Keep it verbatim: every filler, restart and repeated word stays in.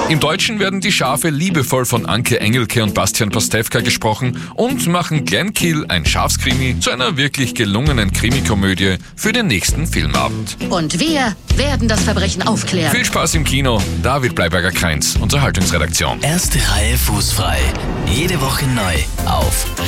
Im Deutschen werden die Schafe liebevoll von Anke Engelke und Bastian Pastewka gesprochen und machen Glenkill, ein Schafskrimi, zu einer wirklich gelungenen Krimikomödie für den nächsten Filmabend. Und wir werden das Verbrechen aufklären. Viel Spaß im Kino. David Bleiberger-Kreins, Unterhaltungsredaktion. Erste Reihe fußfrei. Jede Woche neu auf